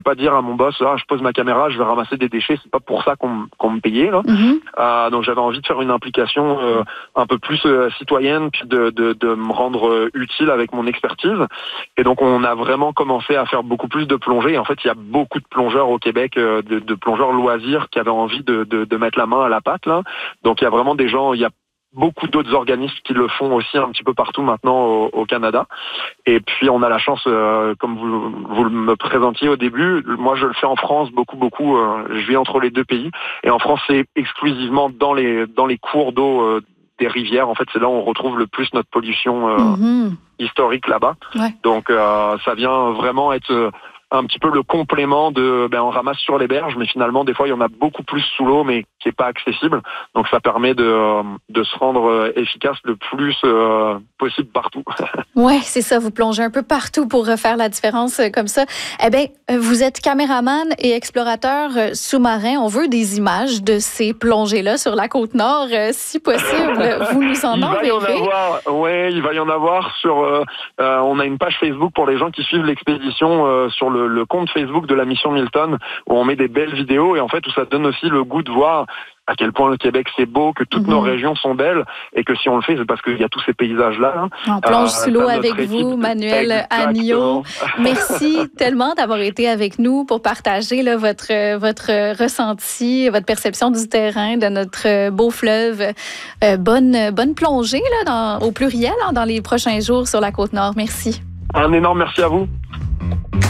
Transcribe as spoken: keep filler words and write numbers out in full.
Pas dire à mon boss, ah, je pose ma caméra, je vais ramasser des déchets, c'est pas pour ça qu'on, qu'on me payait. Là. Mm-hmm. Euh, donc j'avais envie de faire une implication euh, un peu plus euh, citoyenne, puis de, de, de me rendre euh, utile avec mon expertise. Et donc on a vraiment commencé à faire beaucoup plus de plongée. En fait, il y a beaucoup de plongeurs au Québec, euh, de, de plongeurs loisirs qui avaient envie de, de, de mettre la main à la pâte. Là. Donc il y a vraiment des gens, il y a beaucoup d'autres organismes qui le font aussi un petit peu partout maintenant au, au Canada. Et puis on a la chance, euh, comme vous, vous me présentiez au début, moi je le fais en France beaucoup, beaucoup. Euh, je vis entre les deux pays. Et en France, c'est exclusivement dans les dans les cours d'eau euh, des rivières. En fait, c'est là où on retrouve le plus notre pollution euh, mm-hmm. historique là-bas. Ouais. Donc euh, ça vient vraiment être euh, un petit peu le complément de, ben on ramasse sur les berges, mais finalement des fois il y en a beaucoup plus sous l'eau, mais qui est pas accessible. Donc ça permet de de se rendre efficace le plus euh, possible partout. Ouais, c'est ça. Vous plongez un peu partout pour faire la différence comme ça. Eh bien, vous êtes caméraman et explorateur sous-marin. On veut des images de ces plongées-là sur la Côte-Nord, si possible. Vous nous en enverrez. Oui, il va y en avoir sur. Euh, euh, on a une page Facebook pour les gens qui suivent l'expédition euh, sur le, le compte Facebook de la mission Milton, où on met des belles vidéos et en fait où ça donne aussi le goût de voir à quel point le Québec c'est beau, que toutes mmh. nos régions sont belles et que si on le fait, c'est parce qu'il y a tous ces paysages-là. Hein. On plonge euh, sous l'eau avec vous, Manuel Agneau. Merci tellement d'avoir été avec nous pour partager là, votre, votre ressenti, votre perception du terrain, de notre beau fleuve. Euh, bonne, bonne plongée là, dans, au pluriel hein, dans les prochains jours sur la Côte-Nord. Merci. Un énorme merci à vous.